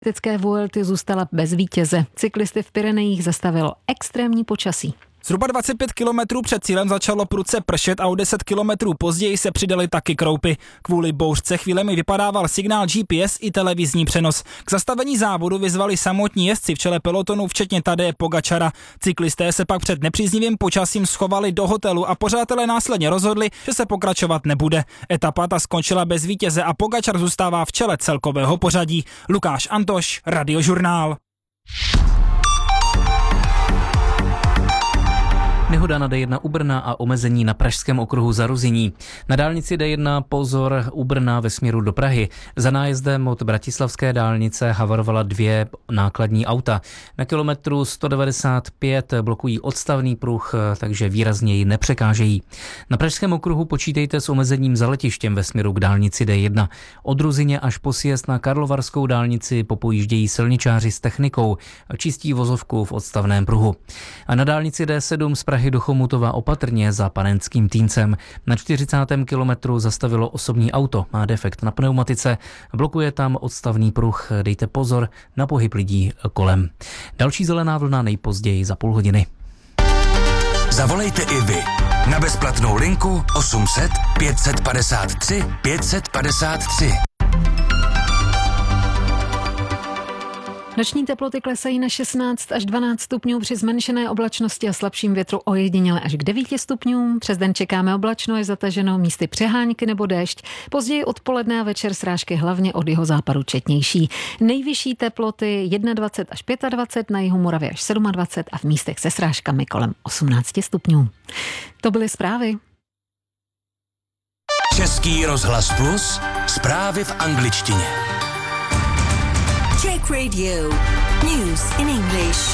Cyklistické Vuelty zůstala bez vítěze. Cyklisty v Pyrenejích zastavilo extrémní počasí. Zhruba 25 kilometrů před cílem začalo prudce pršet a o 10 kilometrů později se přidaly taky kroupy. Kvůli bouřce chvílemi vypadával signál GPS i televizní přenos. K zastavení závodu vyzvali samotní jezdci v čele pelotonu, včetně Tadeje Pogačara. Cyklisté se pak před nepříznivým počasím schovali do hotelu a pořadatelé následně rozhodli, že se pokračovat nebude. Etapa ta skončila bez vítěze a Pogačar zůstává v čele celkového pořadí. Lukáš Antoš, Radiožurnál. Nehoda na D1 u Brna a omezení na pražském okruhu za Ruzyní. Na dálnici D1 pozor u Brna ve směru do Prahy. Za nájezdem od bratislavské dálnice havarovala 2 nákladní auta. Na kilometru 195 blokují odstavný pruh, takže výrazněji nepřekážejí. Na pražském okruhu počítejte s omezením za letištěm ve směru k dálnici D1. Od Ruzyně až po sjezd na Karlovarskou dálnici popojíždějí silničáři s technikou, čistí vozovku v odstavném pruhu. A na dálnici D7 z Prahy do Chomutova opatrně za Panenským Týncem. Na 40. kilometru zastavilo osobní auto, má defekt na pneumatice, blokuje tam odstavný pruh, dejte pozor na pohyb lidí kolem. Další zelená vlna nejpozději za půl hodiny. Zavolejte i vy na bezplatnou linku 800 553 553. Noční teploty klesají na 16 až 12 stupňů při zmenšené oblačnosti a slabším větru ojediněle až k 9 stupňům. Přes den čekáme oblačno až zataženo, místy přehánky nebo déšť. Později odpoledne a večer srážky hlavně od jihozápadu četnější. Nejvyšší teploty 21 až 25, na jihu Moravy až 27 a v místech se srážkami kolem 18 stupňů. To byly zprávy. Český rozhlas Plus, zprávy v angličtině. Czech Radio. News in English.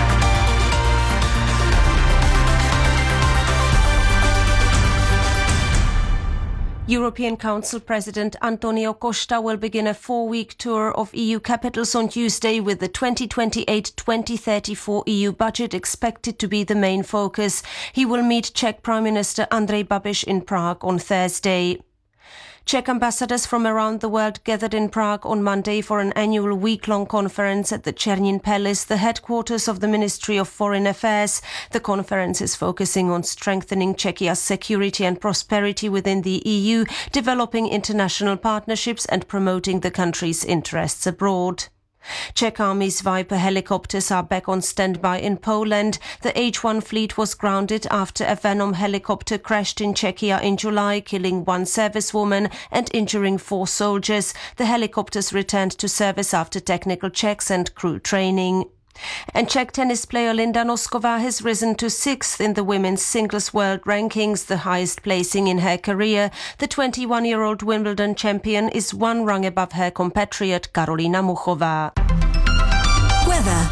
European Council President Antonio Costa will begin a 4-week tour of EU capitals on Tuesday, with the 2028-2034 EU budget expected to be the main focus. He will meet Czech Prime Minister Andrej Babiš in Prague on Thursday. Czech ambassadors from around the world gathered in Prague on Monday for an annual week-long conference at the Černin Palace, the headquarters of the Ministry of Foreign Affairs. The conference is focusing on strengthening Czechia's security and prosperity within the EU, developing international partnerships and promoting the country's interests abroad. Czech Army's Viper helicopters are back on standby in Poland. The H-1 fleet was grounded after a Venom helicopter crashed in Czechia in July, killing 1 servicewoman and injuring 4 soldiers. The helicopters returned to service after technical checks and crew training. And Czech tennis player Linda Noskova has risen to 6th in the women's singles world rankings, the highest placing in her career. The 21-year-old Wimbledon champion is 1 rung above her compatriot Karolina Muchova. Weather.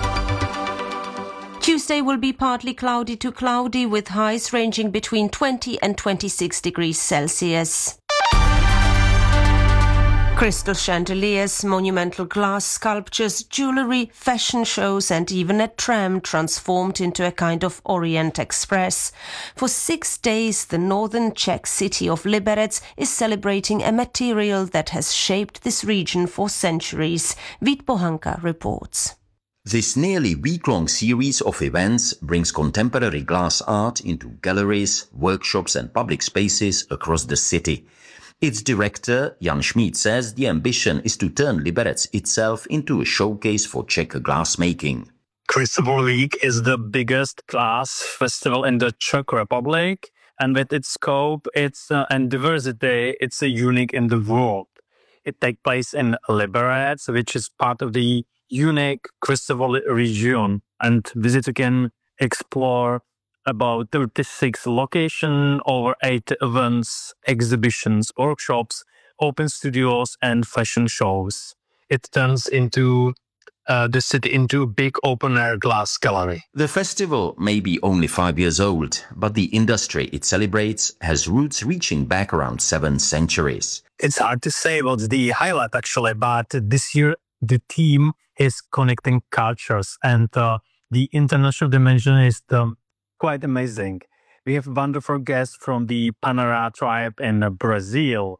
Tuesday will be partly cloudy to cloudy, with highs ranging between 20 and 26 degrees Celsius. Crystal chandeliers, monumental glass sculptures, jewellery, fashion shows and even a tram transformed into a kind of Orient Express. For 6 days, the northern Czech city of Liberec is celebrating a material that has shaped this region for centuries. Vít Pohanka reports. This nearly week-long series of events brings contemporary glass art into galleries, workshops and public spaces across the city. Its director, Jan Schmid, says the ambition is to turn Liberec itself into a showcase for Czech glassmaking. Crucible Week is the biggest glass festival in the Czech Republic, and with its scope and diversity, it's unique in the world. It takes place in Liberec, which is part of the unique Crucible region, and visitors can explore about 36 locations, over 8 events, exhibitions, workshops, open studios and fashion shows. It turns into the city into a big open-air glass gallery. The festival may be only 5 years old, but the industry it celebrates has roots reaching back around 7 centuries. It's hard to say what's the highlight actually, but this year the theme is connecting cultures, and the international dimension is quite amazing. We have wonderful guests from the Panara tribe in Brazil.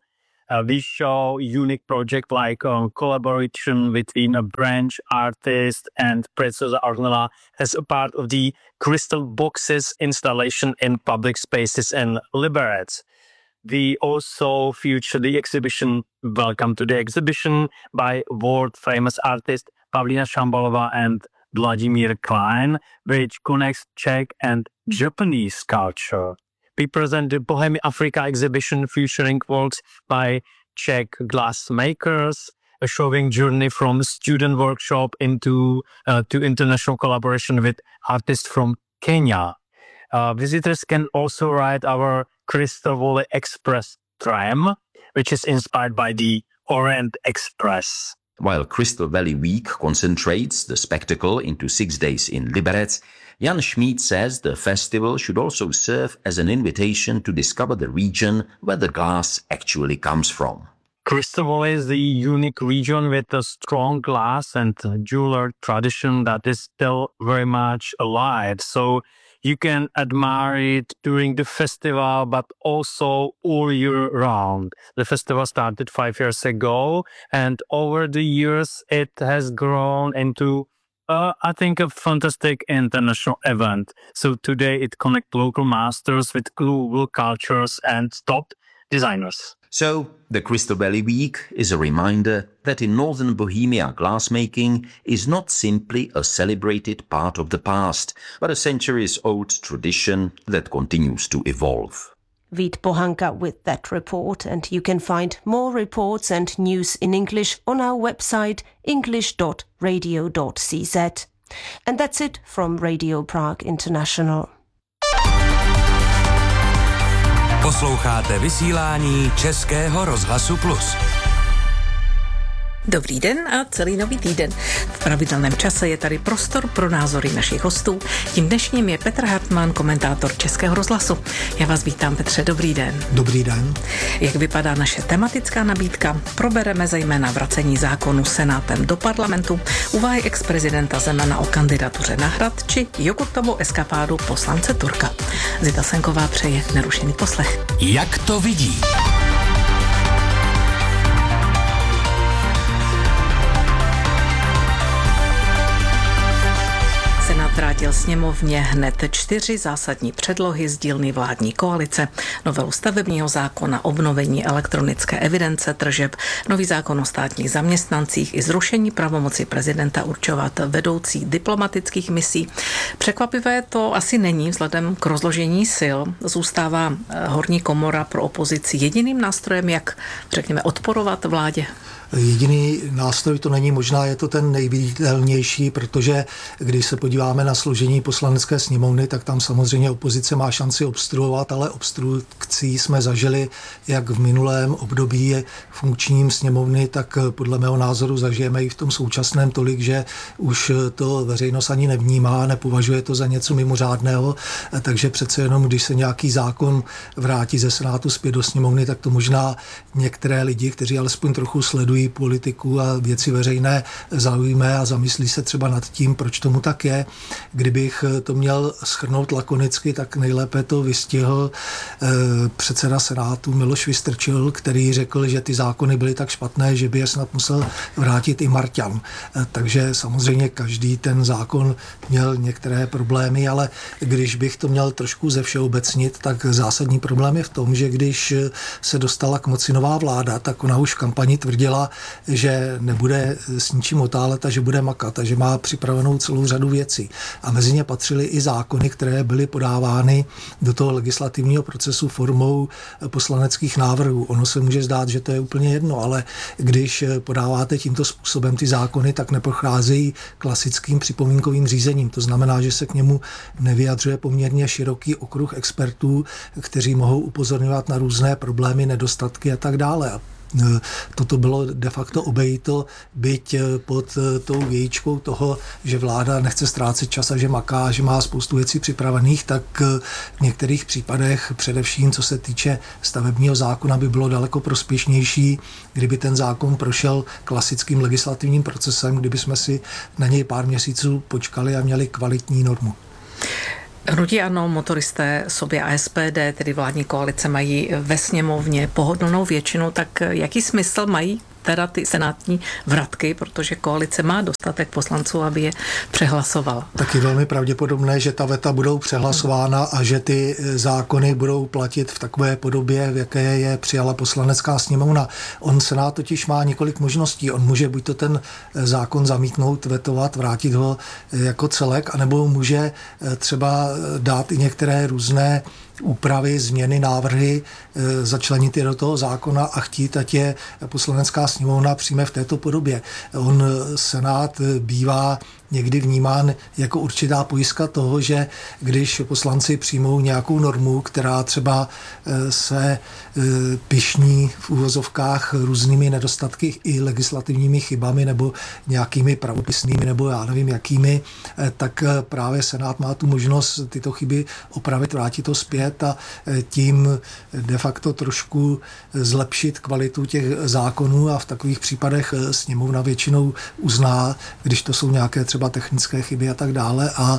We show unique project like collaboration between a branch artist and Preziosa Ornella as a part of the Crystal Boxes installation in public spaces in Liberec. We also feature the exhibition Welcome to the Exhibition by world-famous artist Pavlína Šambalová and Vladimír Klein, which connects Czech and Japanese culture. We present the Bohemia Africa exhibition featuring works by Czech glassmakers, a showing journey from student workshop into to international collaboration with artists from Kenya. Visitors can also ride our Crystal Valley Express tram, which is inspired by the Orient Express. While Crystal Valley Week concentrates the spectacle into 6 days in Liberec, Jan Schmid says the festival should also serve as an invitation to discover the region where the glass actually comes from. Crystal Valley is the unique region with a strong glass and jeweler tradition that is still very much alive. So you can admire it during the festival, but also all year round. The festival started 5 years ago, and over the years it has grown into, I think, a fantastic international event. So today it connects local masters with global cultures and top designers. So, the Crystal Valley Week is a reminder that in northern Bohemia glassmaking is not simply a celebrated part of the past, but a centuries-old tradition that continues to evolve. Vít Pohanka with that report, and you can find more reports and news in English on our website english.radio.cz. And that's it from Radio Prague International. Posloucháte vysílání Českého rozhlasu Plus. Dobrý den a celý nový týden. V pravidelném čase je tady prostor pro názory našich hostů. Tím dnešním je Petr Hartmann, komentátor Českého rozhlasu. Já vás vítám, Petře, dobrý den. Dobrý den. Jak vypadá naše tematická nabídka? Probereme zejména vracení zákonu Senátem do parlamentu, úvahy ex-prezidenta Zemana o kandidatuře na Hrad či jogurtovou eskapádu poslance Turka. Zita Senková přeje nerušený poslech. Jak to vidí? Vrátil sněmovně hned 4 zásadní předlohy z dílny vládní koalice. Novelu stavebního zákona, obnovení elektronické evidence tržeb, nový zákon o státních zaměstnancích i zrušení pravomoci prezidenta určovat vedoucí diplomatických misí. Překvapivé to asi není vzhledem k rozložení sil. Zůstává horní komora pro opozici jediným nástrojem, jak, řekněme, odporovat vládě. Jediný nástroj to není, možná je to ten nejviditelnější, protože když se podíváme na složení poslanecké sněmovny, tak tam samozřejmě opozice má šanci obstruovat, ale obstrukcí jsme zažili jak v minulém období funkčním sněmovny, tak podle mého názoru zažijeme i v tom současném tolik, že už to veřejnost ani nevnímá, nepovažuje to za něco mimořádného, takže přece jenom, když se nějaký zákon vrátí ze Senátu zpět do sněmovny, tak to možná některé lidi, kteří alespoň trochu sledují politiku a věci veřejné, zaujme a zamyslí se třeba nad tím, proč tomu tak je. Kdybych to měl shrnout lakonicky, tak nejlépe to vystihl předseda Senátu Miloš Vystrčil, který řekl, že ty zákony byly tak špatné, že by je snad musel vrátit i Marťan. Takže samozřejmě každý ten zákon měl některé problémy, ale když bych to měl trošku zevšeobecnit, tak zásadní problém je v tom, že když se dostala k moci nová vláda, tak ona už v kampani tvrdila, že nebude s ničím otálet a že bude makat a že má připravenou celou řadu věcí. A mezi ně patřily i zákony, které byly podávány do toho legislativního procesu formou poslaneckých návrhů. Ono se může zdát, že to je úplně jedno, ale když podáváte tímto způsobem ty zákony, tak neprocházejí klasickým připomínkovým řízením. To znamená, že se k němu nevyjadřuje poměrně široký okruh expertů, kteří mohou upozorňovat na různé problémy, nedostatky a tak dále. Toto bylo de facto obejito, byť pod tou vějíčkou toho, že vláda nechce ztrácet čas a že maká, že má spoustu věcí připravených, tak v některých případech, především co se týče stavebního zákona, by bylo daleko prospěšnější, kdyby ten zákon prošel klasickým legislativním procesem, kdyby jsme si na něj pár měsíců počkali a měli kvalitní normu. Hnutí ANO, motoristé, sobě a SPD, tedy vládní koalice, mají ve sněmovně pohodlnou většinu, tak jaký smysl mají teda ty senátní vratky, protože koalice má dostatek poslanců, aby je přehlasovala? Tak je velmi pravděpodobné, že ta veta budou přehlasována a že ty zákony budou platit v takové podobě, v jaké je přijala Poslanecká sněmovna. Senát totiž má několik možností. On může buď to ten zákon zamítnout, vetovat, vrátit ho jako celek, anebo může třeba dát i některé různé úpravy, změny, návrhy, začlenit je do toho zákona a chtít, ať je Poslanecká sněmovna přijme v této podobě. Senát bývá někdy vnímán jako určitá pojistka toho, že když poslanci přijmou nějakou normu, která třeba se pyšní v uvozovkách různými nedostatky i legislativními chybami nebo nějakými pravopisnými nebo já nevím jakými, tak právě Senát má tu možnost tyto chyby opravit, vrátit to zpět a tím de facto trošku zlepšit kvalitu těch zákonů a v takových případech sněmovna většinou uzná, když to jsou nějaké třeba technické chyby a tak dále a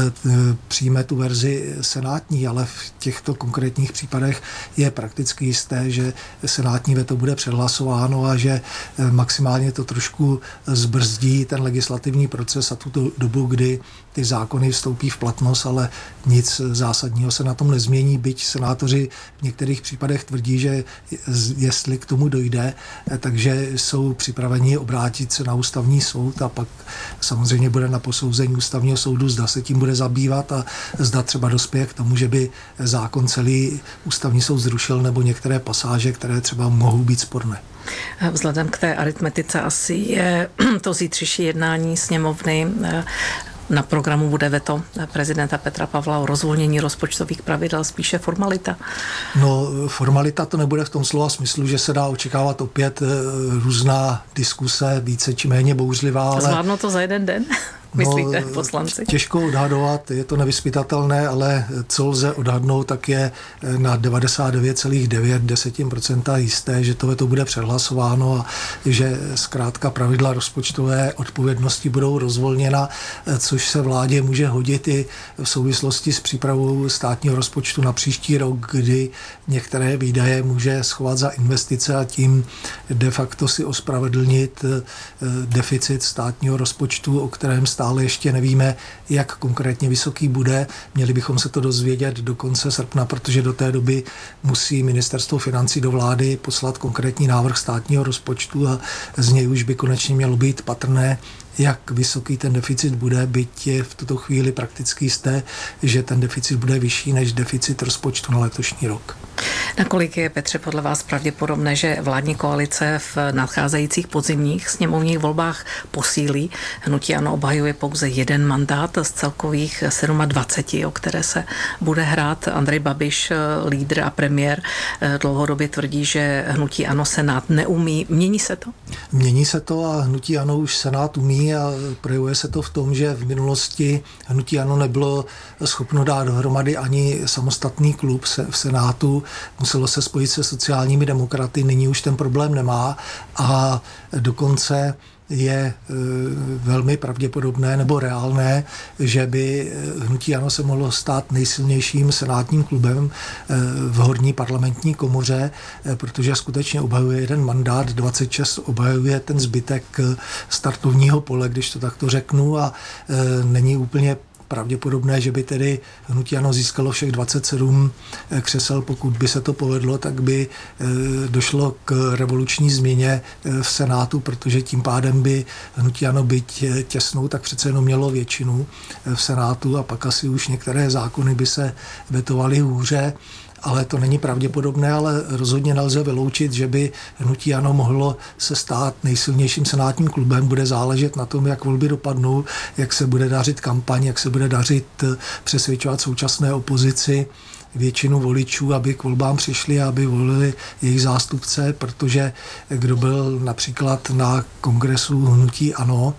přijme tu verzi senátní, ale v těchto konkrétních případech je prakticky jisté, že senátní veto bude přehlasováno a že maximálně to trošku zbrzdí ten legislativní proces a tuto dobu, kdy ty zákony vstoupí v platnost, ale nic zásadního se na tom nezmění, byť senátoři v některých případech tvrdí, že jestli k tomu dojde, takže jsou připraveni obrátit se na ústavní soud a pak samozřejmě bude na posouzení ústavního soudu, zda se tím bude zabývat a zda třeba dospěje k tomu, že by zákon celý ústavní soud zrušil nebo některé pasáže, které třeba mohou být sporné. Vzhledem k té aritmetice asi je to zítřejší jednání sněmovny. Na programu bude veto prezidenta Petra Pavla o rozvolnění rozpočtových pravidel, spíše formalita? No, formalita to nebude v tom slova smyslu, že se dá očekávat opět různá diskuse, více či méně bouřlivá. Ale... Zvládnou to za jeden den? Myslíte, poslanci? Těžko odhadovat, je to nevyzpytatelné, ale co lze odhadnout, tak je na 99,9% jisté, že to veto bude přehlasováno a že zkrátka pravidla rozpočtové odpovědnosti budou rozvolněna, což se vládě může hodit i v souvislosti s přípravou státního rozpočtu na příští rok, kdy některé výdaje může schovat za investice a tím de facto si ospravedlnit deficit státního rozpočtu, o kterém stále ještě nevíme, jak konkrétně vysoký bude. Měli bychom se to dozvědět do konce srpna, protože do té doby musí ministerstvo financí do vlády poslat konkrétní návrh státního rozpočtu a z něj už by konečně mělo být patrné, jak vysoký ten deficit bude, byť je v tuto chvíli prakticky jisté, že ten deficit bude vyšší než deficit rozpočtu na letošní rok. Nakolik je, Petře, podle vás pravděpodobné, že vládní koalice v nadcházejících podzimních sněmovních volbách posílí? Hnutí ANO obhajuje pouze jeden mandát z celkových 27, o které se bude hrát. Andrej Babiš, lídr a premiér, dlouhodobě tvrdí, že hnutí ANO Senát neumí. Mění se to? Mění se to a hnutí ANO už Senát umí a projevuje se to v tom, že v minulosti hnutí ANO nebylo schopno dát dohromady ani samostatný klub v Senátu. Muselo se spojit se sociálními demokraty, nyní už ten problém nemá a dokonce je velmi pravděpodobné nebo reálné, že by hnutí ANO se mohlo stát nejsilnějším senátním klubem v horní parlamentní komoře, protože skutečně obhajuje jeden mandát, 26 obhajuje ten zbytek startovního pole, když to takto řeknu, a není úplně pravděpodobné, že by tedy hnutí ANO získalo všech 27 křesel. Pokud by se to povedlo, tak by došlo k revoluční změně v Senátu, protože tím pádem by hnutí ANO byť těsnou, tak přece jenom mělo většinu v Senátu a pak asi už některé zákony by se vetovaly hůře. Ale to není pravděpodobné, ale rozhodně nelze vyloučit, že by hnutí ANO mohlo se stát nejsilnějším senátním klubem. Bude záležet na tom, jak volby dopadnou, jak se bude dařit kampaň, jak se bude dařit přesvědčovat současné opozici, většinu voličů, aby k volbám přišli a aby volili jejich zástupce, protože kdo byl například na kongresu hnutí ANO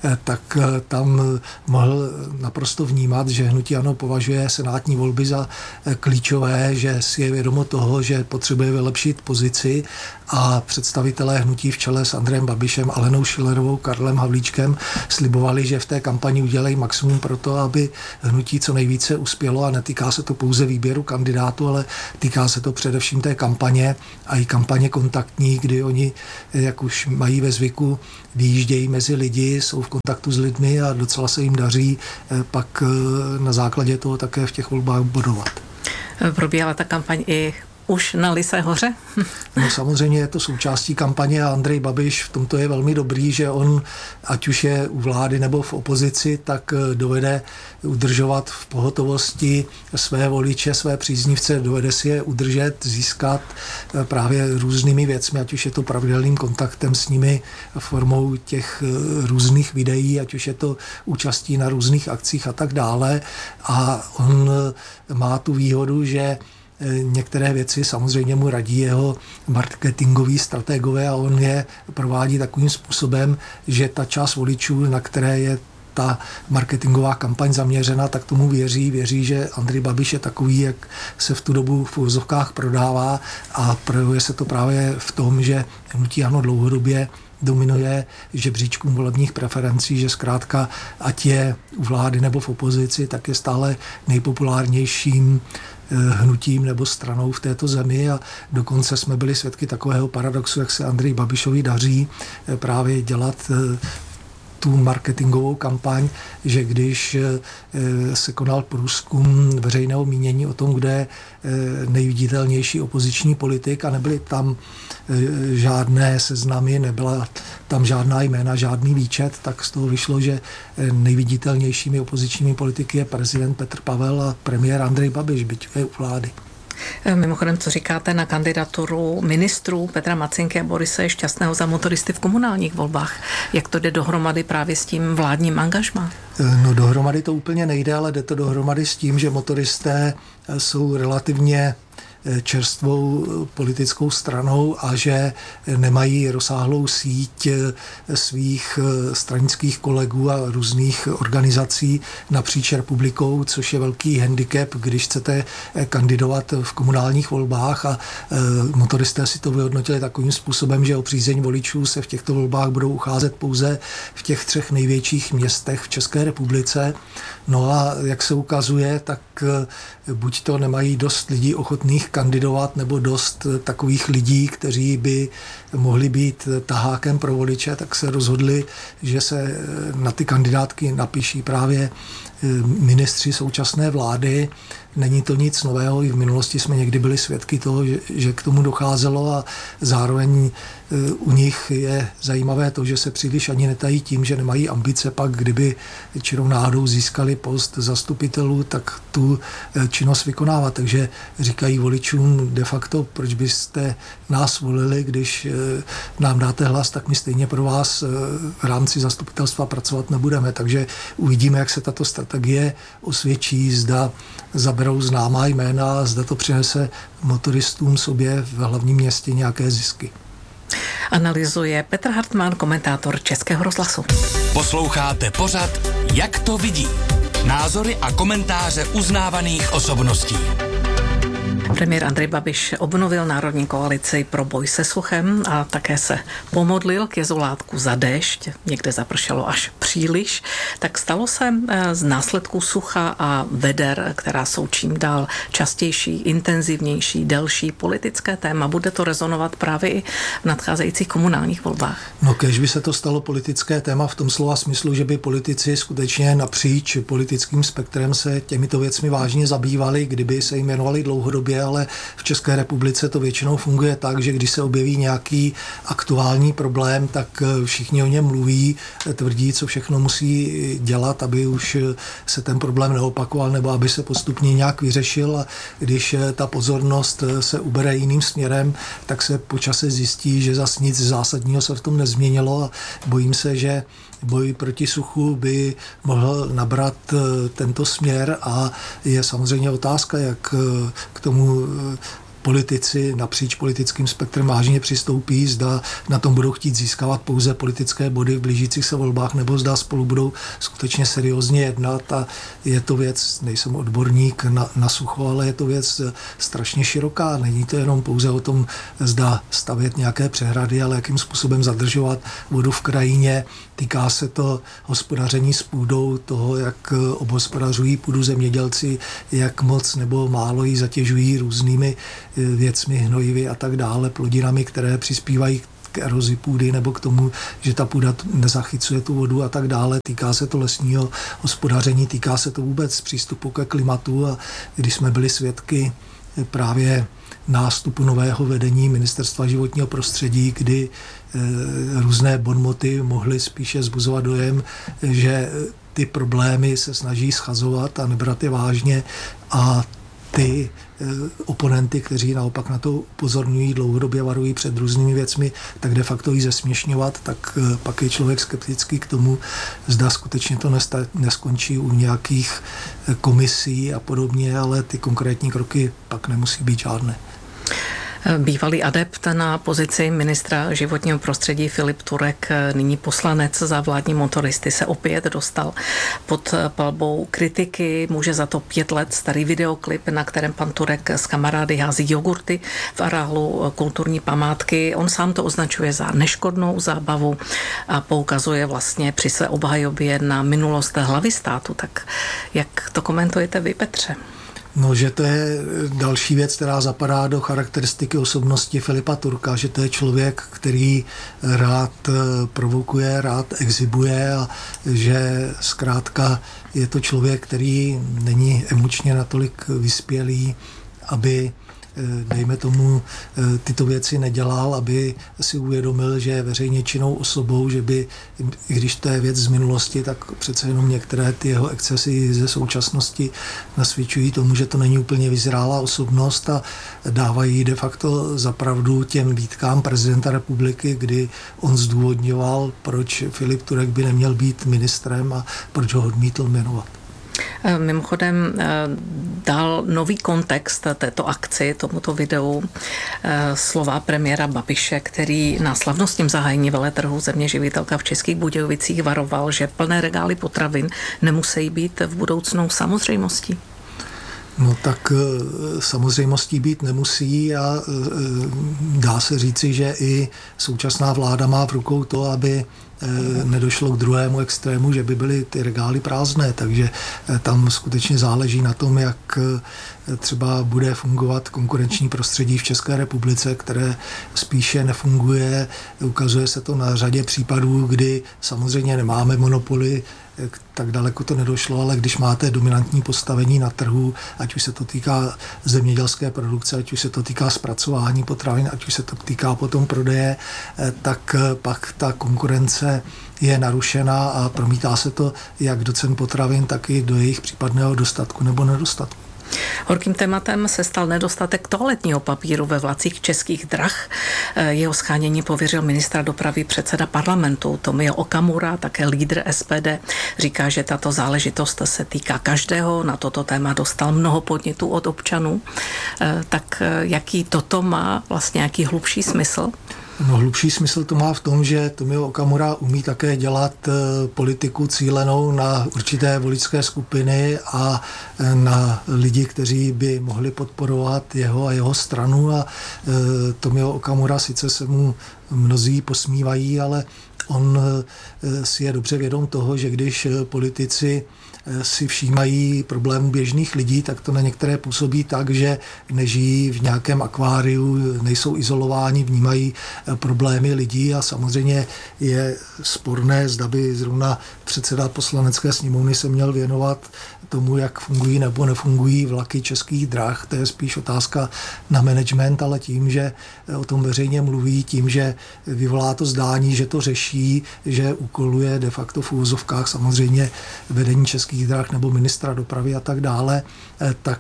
tak tam mohl naprosto vnímat, že hnutí ANO považuje senátní volby za klíčové, že si je vědomo toho, že potřebuje vylepšit pozici a představitelé hnutí v čele s Andrejem Babišem, Alenou Schillerovou, Karlem Havlíčkem slibovali, že v té kampani udělají maximum pro to, aby hnutí co nejvíce uspělo a netýká se to pouze výběru kandidátů, ale týká se to především té kampaně a i kampaně kontaktní, kdy oni, jak už mají ve zvyku, vyjíždějí mezi lidi, jsou v kontaktu s lidmi a docela se jim daří pak na základě toho také v těch volbách bodovat. Probíhala ta kampaň i už na Lysé hoře? No samozřejmě je to součástí kampaně a Andrej Babiš v tomto je velmi dobrý, že on, ať už je u vlády nebo v opozici, tak dovede udržovat v pohotovosti své voliče, své příznivce, dovede si je udržet, získat právě různými věcmi, ať už je to pravidelným kontaktem s nimi formou těch různých videí, ať už je to účastí na různých akcích a tak dále. A on má tu výhodu, že některé věci samozřejmě mu radí jeho marketingoví strategové a on je provádí takovým způsobem, že ta část voličů, na které je ta marketingová kampaň zaměřena, tak tomu věří, že Andrej Babiš je takový, jak se v tu dobu v uvozovkách prodává a projevuje se to právě v tom, že hnutí ANO dlouhodobě dominuje žebříčkům volebních preferencí, že zkrátka, ať je u vlády nebo v opozici, tak je stále nejpopulárnějším hnutím nebo stranou v této zemi a dokonce jsme byli svědky takového paradoxu, jak se Andreji Babišovi daří právě dělat tu marketingovou kampaň, že když se konal průzkum veřejného mínění o tom, kde je nejviditelnější opoziční politik a nebyly tam žádné seznamy, nebyla tam žádná jména, žádný výčet, tak z toho vyšlo, že nejviditelnějšími opozičními politiky je prezident Petr Pavel a premiér Andrej Babiš, byť je u vlády. Mimochodem, co říkáte na kandidaturu ministrů Petra Macinky a Borise Šťastného za motoristy v komunálních volbách? Jak to jde dohromady právě s tím vládním angažmá? No dohromady to úplně nejde, ale jde to dohromady s tím, že motoristé jsou relativně čerstvou politickou stranou a že nemají rozsáhlou síť svých stranických kolegů a různých organizací napříč republikou, což je velký handicap, když chcete kandidovat v komunálních volbách a motoristé si to vyhodnotili takovým způsobem, že o přízeň voličů se v těchto volbách budou ucházet pouze v těch 3 největších městech v České republice. No a jak se ukazuje, tak buď to nemají dost lidí ochotných kandidovat, nebo dost takových lidí, kteří by mohli být tahákem pro voliče, tak se rozhodli, že se na ty kandidátky napíší právě ministři současné vlády. Není to nic nového, i v minulosti jsme někdy byli svědky toho, že k tomu docházelo a zároveň u nich je zajímavé to, že se příliš ani netají tím, že nemají ambice pak, kdyby čirou náhodou získali post zastupitelů, tak tu činnost vykonávat. Takže říkají voličům de facto, proč byste nás volili, když nám dáte hlas, tak my stejně pro vás v rámci zastupitelstva pracovat nebudeme. Takže uvidíme, jak se tato strategie osvědčí, zda zaberou známá jména, zda to přinese motoristům sobě v hlavním městě nějaké zisky. Analyzuje Petr Hartmann, komentátor Českého rozhlasu. Posloucháte pořad Jak to vidí? Názory a komentáře uznávaných osobností. Premiér Andrej Babiš obnovil Národní koalici pro boj se suchem a také se pomodlil k jezulátku za déšť. Někde zapršelo až příliš. Tak stalo se z následků sucha a veder, která jsou čím dál častější, intenzivnější, delší politické téma. Bude to rezonovat právě i v nadcházejících komunálních volbách? No, kéž by se to stalo politické téma v tom slova smyslu, že by politici skutečně napříč politickým spektrem se těmito věcmi vážně zabývali, kdyby se jim věnovali dlouhodobě, ale v České republice to většinou funguje tak, že když se objeví nějaký aktuální problém, tak všichni o něm mluví, tvrdí, co všechno musí dělat, aby už se ten problém neopakoval nebo aby se postupně nějak vyřešil, a když ta pozornost se ubere jiným směrem, tak se po čase zjistí, že zas nic zásadního se v tom nezměnilo a bojím se, že boj proti suchu by mohl nabrat tento směr a je samozřejmě otázka, jak k tomu politici napříč politickým spektrem vážně přistoupí, zda na tom budou chtít získávat pouze politické body v blížících se volbách, nebo zda spolu budou skutečně seriózně jednat. A je to věc, nejsem odborník na sucho, ale je to věc strašně široká. Není to jenom pouze o tom, zda stavět nějaké přehrady, ale jakým způsobem zadržovat vodu v krajině. Týká se to hospodaření s půdou, toho, jak obhospodařují půdu zemědělci, jak moc nebo málo ji zatěžují různými věcmi, hnojivy a tak dále, plodinami, které přispívají k erozi půdy nebo k tomu, že ta půda nezachycuje tu vodu a tak dále. Týká se to lesního hospodaření, týká se to vůbec přístupu ke klimatu a když jsme byli svědky právě nástupu nového vedení Ministerstva životního prostředí, kdy různé bonmoty mohly spíše vzbuzovat dojem, že ty problémy se snaží schazovat a nebrat je vážně a ty oponenty, kteří naopak na to upozorňují, dlouhodobě varují před různými věcmi, tak de facto ji zesměšňovat, tak pak je člověk skeptický k tomu, zda skutečně to neskončí u nějakých komisí a podobně, ale ty konkrétní kroky pak nemusí být žádné. Bývalý adept na pozici ministra životního prostředí Filip Turek, nyní poslanec za vládní motoristy, se opět dostal pod palbou kritiky. Může za to 5 let starý videoklip, na kterém pan Turek s kamarády hází jogurty v areálu kulturní památky. On sám to označuje za neškodnou zábavu a poukazuje vlastně při své obhajobě na minulost hlavy státu. Tak jak to komentujete vy, Petře? No, že to je další věc, která zapadá do charakteristiky osobnosti Filipa Turka, že to je člověk, který rád provokuje, rád exhibuje a že zkrátka je to člověk, který není emočně natolik vyspělý, aby dejme tomu, tyto věci nedělal, aby si uvědomil, že je veřejně činnou osobou, že by, i když to je věc z minulosti, tak přece jenom některé ty jeho excesy ze současnosti nasvědčují tomu, že to není úplně vyzrálá osobnost a dávají de facto za pravdu těm výtkám prezidenta republiky, kdy on zdůvodňoval, proč Filip Turek by neměl být ministrem a proč ho odmítl jmenovat. Mimochodem dal nový kontext této akci, tomuto videu, slova premiéra Babiše, který na slavnostním zahájení veletrhu zeměživitelka v Českých Budějovicích varoval, že plné regály potravin nemusí být v budoucnu samozřejmostí. No tak samozřejmostí být nemusí a dá se říci, že i současná vláda má v rukou to, aby nedošlo k druhému extrému, že by byly ty regály prázdné, takže tam skutečně záleží na tom, jak třeba bude fungovat konkurenční prostředí v České republice, které spíše nefunguje. Ukazuje se to na řadě případů, kdy samozřejmě nemáme monopoly, tak daleko to nedošlo, ale když máte dominantní postavení na trhu, ať už se to týká zemědělské produkce, ať už se to týká zpracování potravin, ať už se to týká potom prodeje, tak pak ta konkurence je narušená a promítá se to jak do cen potravin, tak i do jejich případného dostatku nebo nedostatku. Horkým tématem se stal nedostatek toaletního papíru ve vlacích Českých drah. Jeho shánění pověřil ministra dopravy předseda parlamentu Tomio Okamura, také lídr SPD. Říká, že tato záležitost se týká každého. Na toto téma dostal mnoho podnětů od občanů. Tak jaký toto má vlastně nějaký hlubší smysl? No, hlubší smysl to má v tom, že Tomio Okamura umí také dělat politiku cílenou na určité voličské skupiny a na lidi, kteří by mohli podporovat jeho a jeho stranu a Tomio Okamura, sice se mu mnozí posmívají, ale on si je dobře vědom toho, že když politici si všímají problémů běžných lidí, tak to na některé působí tak, že nežijí v nějakém akváriu, nejsou izolováni, vnímají problémy lidí a samozřejmě je sporné, zda by zrovna předseda Poslanecké sněmovny se měl věnovat tomu, jak fungují nebo nefungují vlaky Českých drah. To je spíš otázka na management, ale tím, že o tom veřejně mluví, tím, že vyvolá to zdání, že to řeší, že úkoluje de facto v úvozovkách samozřejmě vedení Českých Českých drah nebo ministra dopravy a tak dále, tak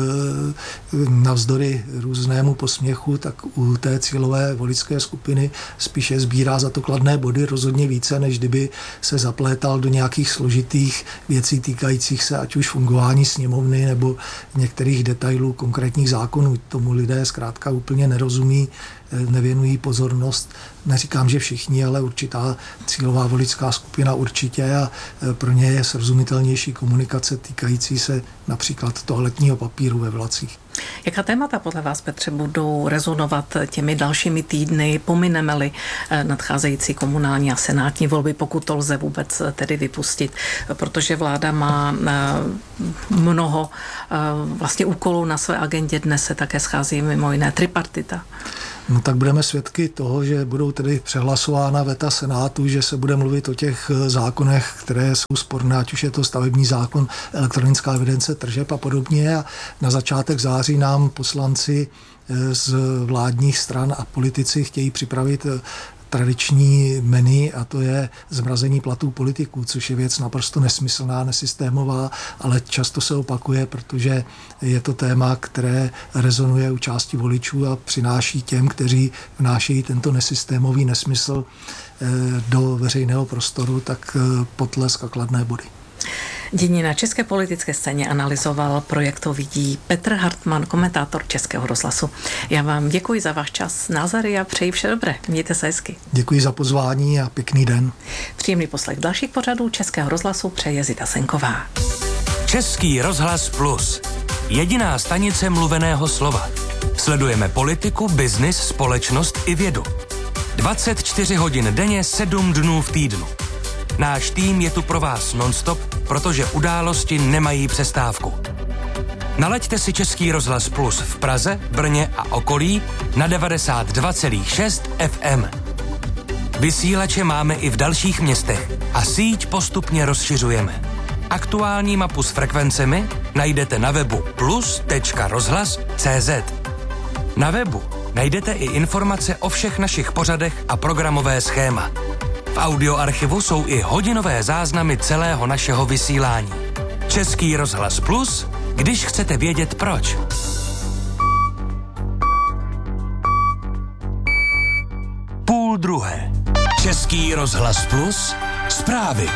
navzdory různému posměchu, tak u té cílové voličské skupiny spíše sbírá za to kladné body rozhodně více, než kdyby se zaplétal do nějakých složitých věcí týkajících se ať už fungování sněmovny nebo některých detailů konkrétních zákonů. Tomu lidé zkrátka úplně nerozumí, nevěnují pozornost. Neříkám, že všichni, ale určitá cílová voličská skupina určitě a pro ně je srozumitelnější komunikace týkající se například toaletního papíru ve vlacích. Jaká témata podle vás, Petře, budou rezonovat těmi dalšími týdny? Pomineme-li nadcházející komunální a senátní volby, pokud to lze vůbec tedy vypustit, protože vláda má mnoho vlastně úkolů na své agendě. Dnes se také schází mimo jiné tripartita. No tak budeme svědky toho, že budou tedy přehlasována veta Senátu, že se bude mluvit o těch zákonech, které jsou sporné, ať už je to stavební zákon, elektronická evidence tržeb a podobně. A na začátek září nám poslanci z vládních stran a politici chtějí připravit tradiční menu, a to je zmrazení platů politiků, což je věc naprosto nesmyslná, nesystémová, ale často se opakuje, protože je to téma, které rezonuje u části voličů a přináší těm, kteří vnášejí tento nesystémový nesmysl do veřejného prostoru, tak potlesk a kladné body. Dění na české politické scéně analyzoval Projekt Vidí Petr Hartmann, komentátor Českého rozhlasu. Já vám děkuji za váš čas, názory a přeji vše dobré. Mějte se hezky. Děkuji za pozvání a pěkný den. Příjemný poslech dalších pořadů Českého rozhlasu přeje Zita Senková. Český rozhlas Plus. Jediná stanice mluveného slova. Sledujeme politiku, biznis, společnost i vědu. 24 hodin denně, 7 dnů v týdnu. Náš tým je tu pro vás non-stop, protože události nemají přestávku. Nalaďte si Český rozhlas Plus v Praze, Brně a okolí na 92,6 FM. Vysílače máme i v dalších městech a síť postupně rozšiřujeme. Aktuální mapu s frekvencemi najdete na webu plus.rozhlas.cz. Na webu najdete i informace o všech našich pořadech a programové schéma. V audioarchivu jsou i hodinové záznamy celého našeho vysílání. Český rozhlas Plus, když chcete vědět proč. Půl druhé. Český rozhlas Plus, zprávy.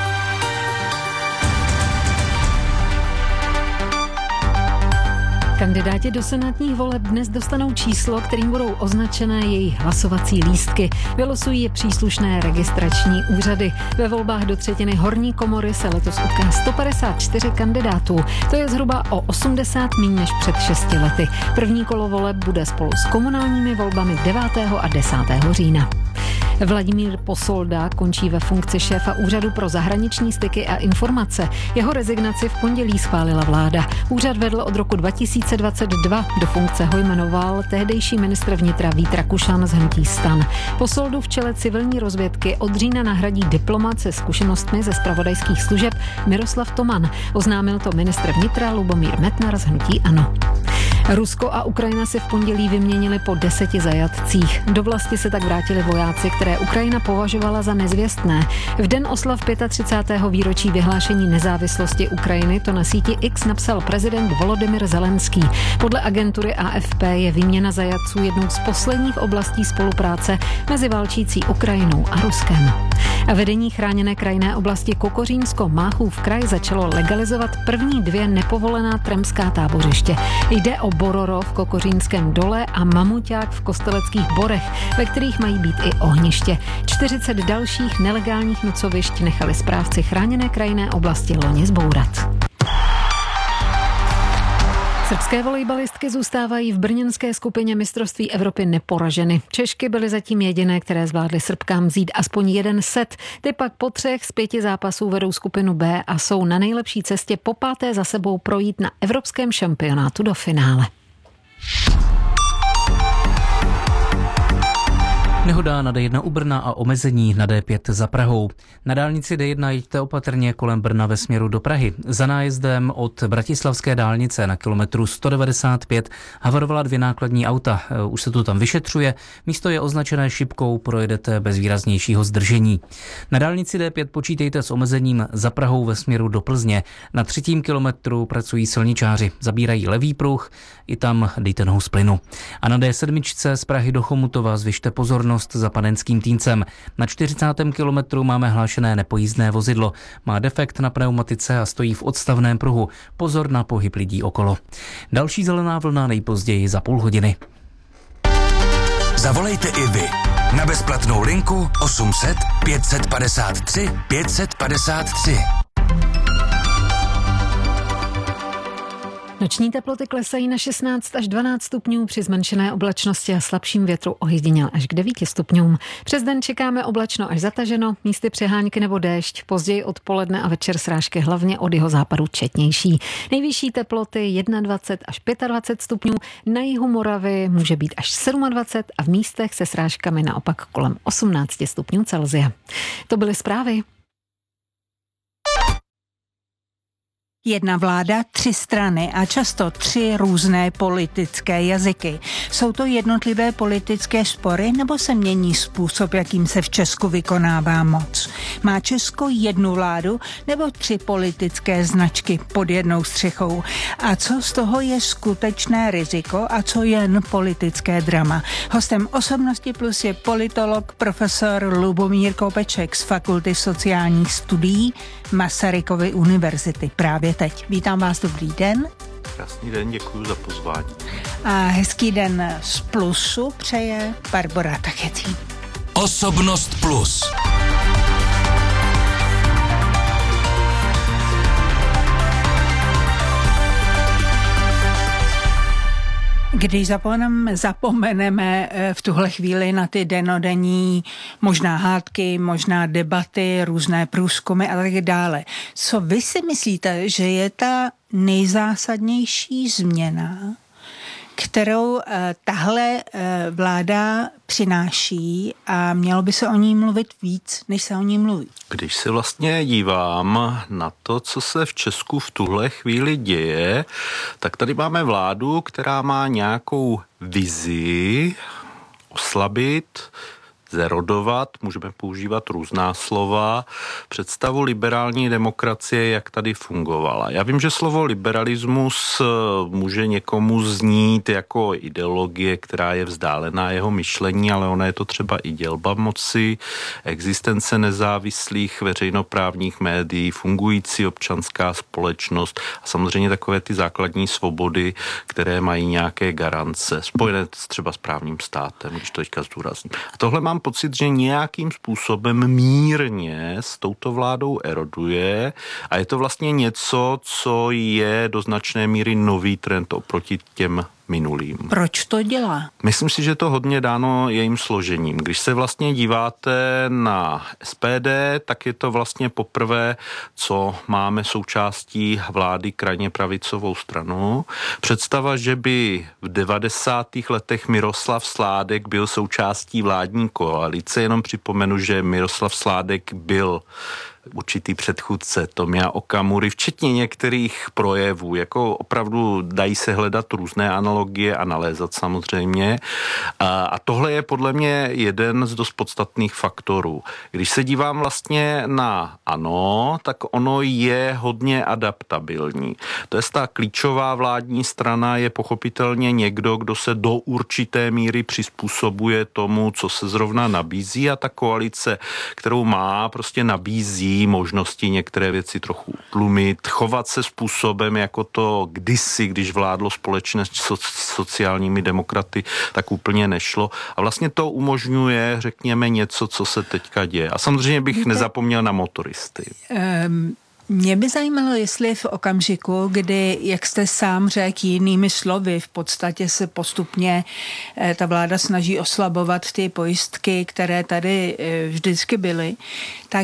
Kandidáti do senátních voleb dnes dostanou číslo, kterým budou označené jejich hlasovací lístky. Vylosují je příslušné registrační úřady. Ve volbách do třetiny horní komory se letos utká 154 kandidátů. To je zhruba o 80 míň než před 6 lety. První kolo voleb bude spolu s komunálními volbami 9. a 10. října. Vladimír Posolda končí ve funkci šéfa Úřadu pro zahraniční styky a informace. Jeho rezignaci v pondělí schválila vláda. Úřad vedl od roku 2022. Do funkce ho jmenoval tehdejší ministr vnitra Vít Rakušan z hnutí STAN. Posoldu v čele civilní rozvědky od října nahradí diplomat se zkušenostmi ze zpravodajských služeb Miroslav Toman. Oznámil to ministr vnitra Lubomír Metnar z hnutí ANO. Rusko a Ukrajina si v pondělí vyměnili po 10 zajatcích. Do vlasti se tak vrátili vojáci, které Ukrajina považovala za nezvěstné. V den oslav 35. výročí vyhlášení nezávislosti Ukrajiny to na síti X napsal prezident Volodymyr Zelenský. Podle agentury AFP je výměna zajatců jednou z posledních oblastí spolupráce mezi válčící Ukrajinou a Ruskem. A vedení chráněné krajinné oblasti Kokořínsko-Máchův kraj začalo legalizovat první 2 nepovolená tremská tábořiště. Jde o Bororo v Kokořínském dole a Mamuťák v Kosteleckých Borech, ve kterých mají být i ohniště. 40 dalších nelegálních nocovišť nechali správci chráněné krajinné oblasti loni zbourat. Srbské volejbalistky zůstávají v brněnské skupině mistrovství Evropy neporaženy. Češky byly zatím jediné, které zvládly Srbkám vzít aspoň jeden set. Ty pak po 3 z 5 zápasů vedou skupinu B a jsou na nejlepší cestě po 5. za sebou projít na evropském šampionátu do finále. Nehoda na D1 u Brna a omezení na D5 za Prahou. Na dálnici D1 jeďte opatrně kolem Brna ve směru do Prahy. Za nájezdem od bratislavské dálnice na kilometru 195 havarovala 2 nákladní auta. Už se to tam vyšetřuje. Místo je označené šipkou, projedete bez výraznějšího zdržení. Na dálnici D5 počítejte s omezením za Prahou ve směru do Plzně. Na 3. kilometru pracují silničáři. Zabírají levý pruh, i tam dejte nohu z plynu. A na D7 z Prahy do Chomutova zvyšte pozornost za Panenským Týncem. Na 40. kilometru máme hlášené nepojízdné vozidlo. Má defekt na pneumatice a stojí v odstavném pruhu. Pozor na pohyb lidí okolo. Další zelená vlna nejpozději za půl hodiny. Zavolejte i vy na bezplatnou linku 800 553 553. Noční teploty klesají na 16 až 12 stupňů při zmenšené oblačnosti a slabším větru ojediněle až k 9 stupňům. Přes den čekáme oblačno až zataženo, místy přehánky nebo déšť, později odpoledne a večer srážky hlavně od jihozápadu četnější. Nejvyšší teploty 21 až 25 stupňů, na jihu Moravy může být až 27 a v místech se srážkami naopak kolem 18 stupňů Celsia. To byly zprávy. Jedna vláda, 3 strany a často 3 různé politické jazyky. Jsou to jednotlivé politické spory nebo se mění způsob, jakým se v Česku vykonává moc? Má Česko jednu vládu nebo 3 politické značky pod jednou střechou? A co z toho je skutečné riziko a co jen politické drama? Hostem Osobnosti Plus je politolog profesor Lubomír Kopeček z Fakulty sociálních studií Masarykovy univerzity právě teď. Vítám vás, dobrý den. Krásný den, děkuji za pozvání. A hezký den z Plusu přeje Barbora Tachecí. Osobnost Plus. Když zapomeneme v tuhle chvíli na ty dennodenní možná hádky, možná debaty, různé průzkumy a tak dále. Co vy si myslíte, že je ta nejzásadnější změna, kterou tahle vláda přináší a mělo by se o ní mluvit víc, než se o ní mluví? Když se vlastně dívám na to, co se v Česku v tuhle chvíli děje, tak tady máme vládu, která má nějakou vizi oslabit, zerodovat, můžeme používat různá slova, představu liberální demokracie, jak tady fungovala. Já vím, že slovo liberalismus může někomu znít jako ideologie, která je vzdálená jeho myšlení, ale ona je to třeba i dělba moci, existence nezávislých veřejnoprávních médií, fungující občanská společnost a samozřejmě takové ty základní svobody, které mají nějaké garance, spojené třeba s právním státem, když to teďka zdůrazním. A tohle mám pocit, že nějakým způsobem mírně s touto vládou eroduje a je to vlastně něco, co je do značné míry nový trend oproti těm minulým. Proč to dělá? Myslím si, že to hodně dáno jejím složením. Když se vlastně díváte na SPD, tak je to vlastně poprvé, co máme součástí vlády krajně pravicovou stranu. Představa, že by v 90. letech Miroslav Sládek byl součástí vládní koalice, jenom připomenu, že Miroslav Sládek byl určitý předchůdce Tomia Okamury, včetně některých projevů, jako opravdu dají se hledat různé analogie a nalézat samozřejmě. A tohle je podle mě jeden z dost podstatných faktorů. Když se dívám vlastně na ANO, tak ono je hodně adaptabilní. To je ta klíčová vládní strana, je pochopitelně někdo, kdo se do určité míry přizpůsobuje tomu, co se zrovna nabízí a ta koalice, kterou má, prostě nabízí možnosti některé věci trochu utlumit, chovat se způsobem, jako to kdysi, když vládlo společně s sociálními demokraty, tak úplně nešlo. A vlastně to umožňuje, řekněme, něco, co se teďka děje. A samozřejmě bych nezapomněl na motoristy. Mě by zajímalo, jestli v okamžiku, kdy, jak jste sám řekl jinými slovy, v podstatě se postupně ta vláda snaží oslabovat ty pojistky, které tady vždycky byly, tak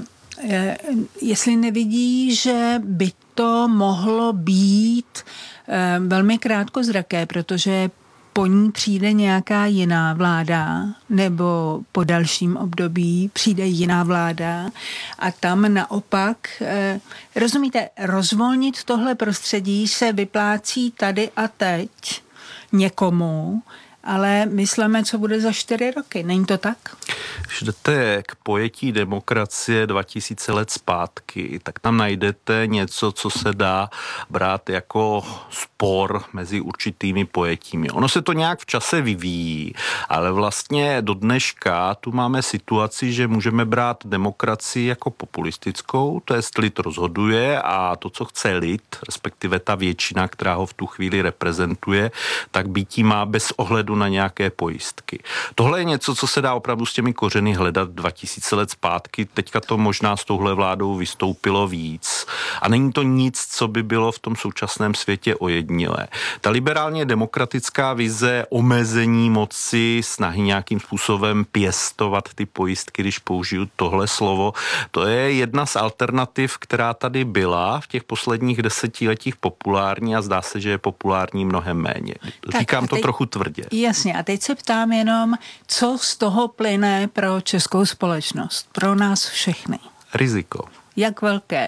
jestli nevidí, že by to mohlo být velmi krátkozraké, protože po ní přijde nějaká jiná vláda, nebo po dalším období přijde jiná vláda a tam naopak, rozumíte, rozvolnit tohle prostředí se vyplácí tady a teď někomu, ale myslíme, co bude za 4 roky. Není to tak? Když jdete k pojetí demokracie 2000 let zpátky, tak tam najdete něco, co se dá brát jako spor mezi určitými pojetími. Ono se to nějak v čase vyvíjí, ale vlastně do dneška tu máme situaci, že můžeme brát demokracii jako populistickou, to je lid rozhoduje a to, co chce lid, respektive ta většina, která ho v tu chvíli reprezentuje, tak býtí má bez ohledu na nějaké pojistky. Tohle je něco, co se dá opravdu s těmi kořeny hledat 2000 let zpátky. Teďka to možná s touhle vládou vystoupilo víc. A není to nic, co by bylo v tom současném světě ojedinělé. Ta liberálně demokratická vize omezení moci, snahy nějakým způsobem pěstovat ty pojistky, když použiju tohle slovo, to je jedna z alternativ, která tady byla v těch posledních desetiletích populární a zdá se, že je populární mnohem méně. Říkám to trochu tvrdě. Jasně, a teď se ptám jenom, co z toho plyne pro českou společnost, pro nás všechny. Riziko. Jak velké?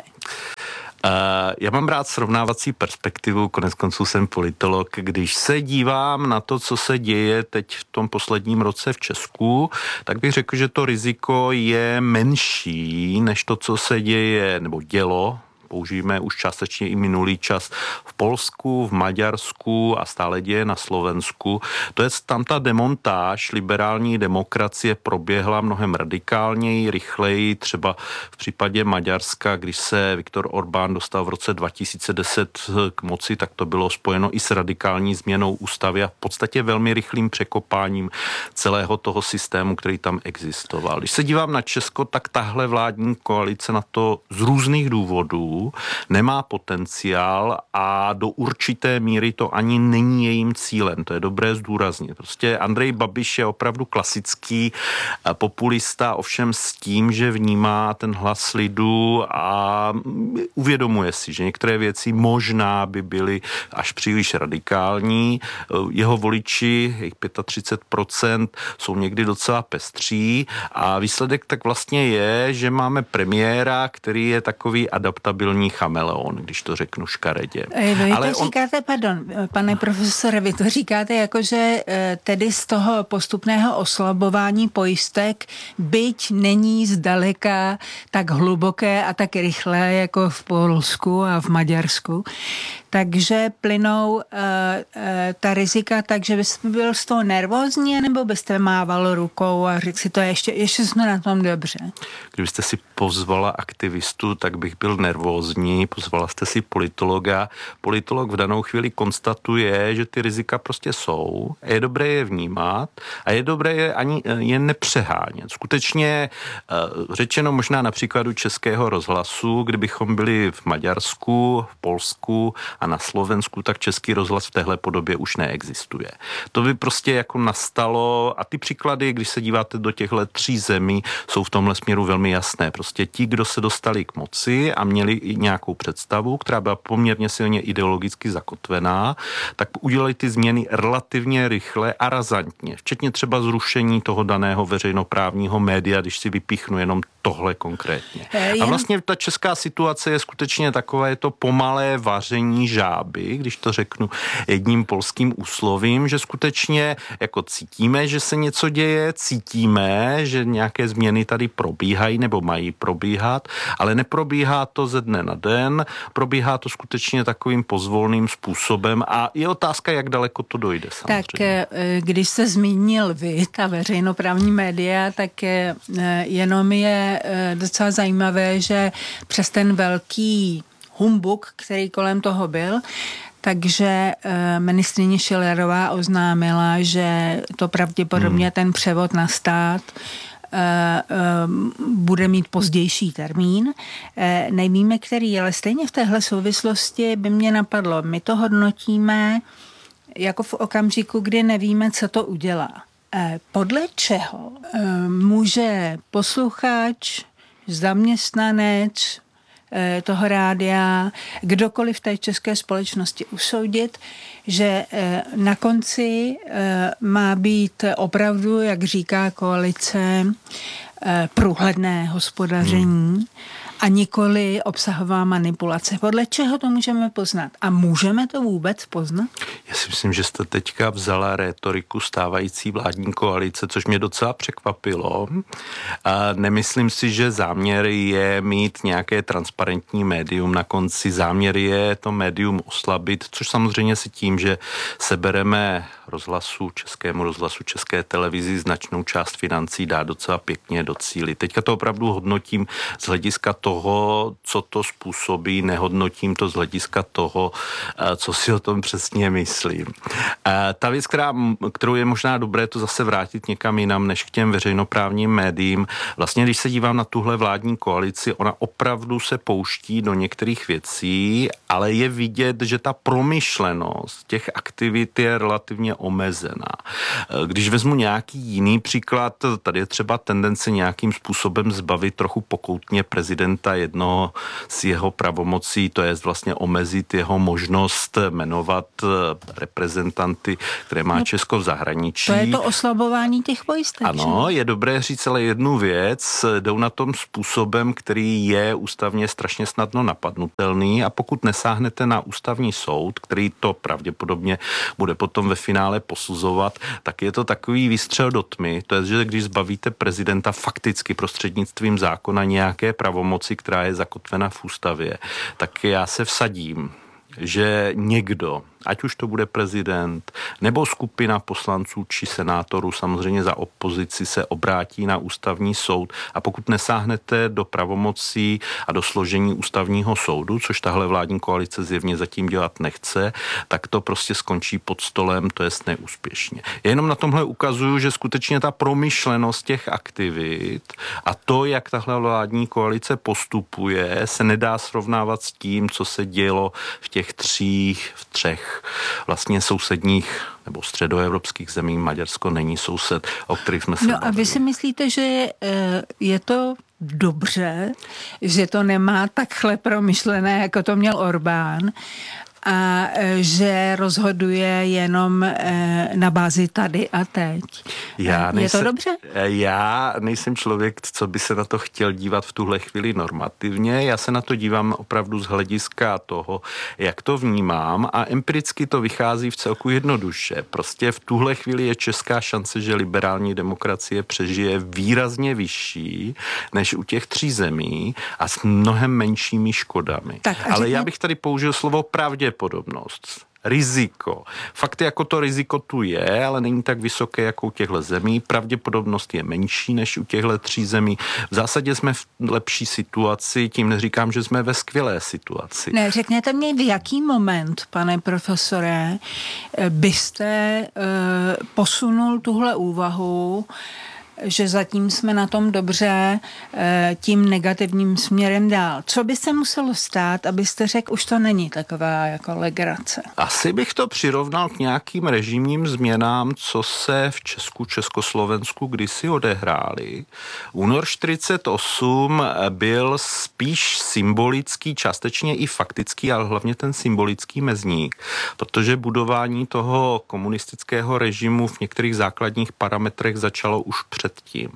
Já mám rád srovnávací perspektivu, koneckonců jsem politolog. Když se dívám na to, co se děje teď v tom posledním roce v Česku, tak bych řekl, že to riziko je menší než to, co se děje nebo dělo. Použijeme už částečně i minulý čas v Polsku, v Maďarsku a stále děje na Slovensku. To je tam ta demontáž liberální demokracie proběhla mnohem radikálněji, rychleji. Třeba v případě Maďarska, když se Viktor Orbán dostal v roce 2010 k moci, tak to bylo spojeno i s radikální změnou ústavy a v podstatě velmi rychlým překopáním celého toho systému, který tam existoval. Když se dívám na Česko, tak tahle vládní koalice na to z různých důvodů nemá potenciál a do určité míry to ani není jejím cílem. To je dobré zdůraznit. Prostě Andrej Babiš je opravdu klasický populista, ovšem s tím, že vnímá ten hlas lidu a uvědomuje si, že některé věci možná by byly až příliš radikální. Jeho voliči, jejich 35%, jsou někdy docela pestří a výsledek tak vlastně je, že máme premiéra, který je takový adaptabilní chameleon, když to řeknu škaredě. Vy to říkáte, pardon, pane profesore, vy to říkáte jako, že tedy z toho postupného oslabování pojistek, byť není zdaleka tak hluboké a tak rychlé jako v Polsku a v Maďarsku, takže plynou ta rizika tak, že byste byl z toho nervózní, nebo byste mával rukou a řekl si to ještě jsme na tom dobře. Kdybyste si pozvala aktivistu, tak bych byl nervózní, pozvala jste si politologa. Politolog v danou chvíli konstatuje, že ty rizika prostě jsou. Je dobré je vnímat a je dobré je nepřehánět. Skutečně řečeno možná na příkladu Českého rozhlasu, kdybychom byli v Maďarsku, v Polsku a na Slovensku, tak Český rozhlas v téhle podobě už neexistuje. To by prostě jako nastalo a ty příklady, když se díváte do těchto 3 zemí, jsou v tomhle směru velmi jasné. Prostě ti, kdo se dostali k moci a měli i nějakou představu, která byla poměrně silně ideologicky zakotvená, tak udělali ty změny relativně rychle a razantně. Včetně třeba zrušení toho daného veřejnoprávního média, když si vypíchnu jenom tohle konkrétně. A vlastně ta česká situace je skutečně takové, je to pomalé vaření žáby, když to řeknu jedním polským úslovím, že skutečně jako cítíme, že se něco děje, cítíme, že nějaké změny tady probíhají nebo mají probíhat, ale neprobíhá to ze dne na den, probíhá to skutečně takovým pozvolným způsobem a je otázka, jak daleko to dojde samozřejmě. Tak když se zmínil vy, ta veřejnoprávní média, tak jenom je docela zajímavé, že přes ten velký humbuk, který kolem toho byl, takže ministryně Schillerová oznámila, že to pravděpodobně ten převod na stát bude mít pozdější termín. Nevíme, který, ale stejně v téhle souvislosti by mě napadlo, my to hodnotíme jako v okamžiku, kdy nevíme, co to udělá. Podle čeho může posluchač, zaměstnanec, toho rádia, kdokoliv v té české společnosti usoudit, že na konci má být opravdu, jak říká koalice, průhledné hospodaření a nikoli obsahová manipulace. Podle čeho to můžeme poznat? A můžeme to vůbec poznat? Já si myslím, že jste teďka vzala rétoriku stávající vládní koalice, což mě docela překvapilo. A nemyslím si, že záměr je mít nějaké transparentní médium na konci. Záměr je to médium oslabit, což samozřejmě si tím, že sebereme Českému rozhlasu, České televizi značnou část financí, dá docela pěkně docílit. Teďka to opravdu hodnotím z hlediska toho, co to způsobí, nehodnotím to z hlediska toho, co si o tom přesně myslím. Ta věc, kterou je možná dobré to zase vrátit někam jinam, než k těm veřejnoprávním médiím. Vlastně, když se dívám na tuhle vládní koalici, ona opravdu se pouští do některých věcí, ale je vidět, že ta promyšlenost těch aktivit je relativně omezená. Když vezmu nějaký jiný příklad, tady je třeba tendence nějakým způsobem zbavit trochu pokoutně prezidenta jednoho z jeho pravomocí, to je vlastně omezit jeho možnost jmenovat reprezentanty, které má Česko v zahraničí. To je to oslabování těch vojsk. Ano, je dobré říct ale jednu věc, jdou na tom způsobem, který je ústavně strašně snadno napadnutelný a pokud nesáhnete na ústavní soud, který to pravděpodobně bude potom ve finále posuzovat, tak je to takový výstřel do tmy. To je, že když zbavíte prezidenta fakticky prostřednictvím zákona nějaké pravomoci, která je zakotvena v ústavě, tak já se vsadím, že někdo, ať už to bude prezident, nebo skupina poslanců či senátorů, samozřejmě za opozici, se obrátí na ústavní soud a pokud nesáhnete do pravomocí a do složení ústavního soudu, což tahle vládní koalice zjevně zatím dělat nechce, tak to prostě skončí pod stolem, to jest neúspěšně. Já jenom na tomhle ukazuju, že skutečně ta promyšlenost těch aktivit a to, jak tahle vládní koalice postupuje, se nedá srovnávat s tím, co se dělo v těch třech vlastně sousedních nebo středoevropských zemí. Maďarsko není soused, o kterých jsme se bavili. A vy si myslíte, že je to dobře, že to nemá takhle promyšlené, jako to měl Orbán, a že rozhoduje jenom na bázi tady a teď. Je to dobře? Já nejsem člověk, co by se na to chtěl dívat v tuhle chvíli normativně. Já se na to dívám opravdu z hlediska toho, jak to vnímám a empiricky to vychází v celku jednoduše. Prostě v tuhle chvíli je česká šance, že liberální demokracie přežije výrazně vyšší než u těch 3 zemí a s mnohem menšími škodami. Ale já bych tady použil slovo pravděpodobnost. Riziko. Fakt jako to riziko tu je, ale není tak vysoké jako u těchto zemí. Pravděpodobnost je menší než u těchto 3 zemí. V zásadě jsme v lepší situaci, tím neříkám, že jsme ve skvělé situaci. Ne, řekněte mi, v jaký moment, pane profesore, byste posunul tuhle úvahu, že zatím jsme na tom dobře tím negativním směrem dál. Co by se muselo stát, abyste řekl, už to není taková jako legrace? Asi bych to přirovnal k nějakým režimním změnám, co se v Československu kdysi odehrály. Únor 48 byl spíš symbolický, částečně i faktický, ale hlavně ten symbolický mezník, protože budování toho komunistického režimu v některých základních parametrech začalo už předtím.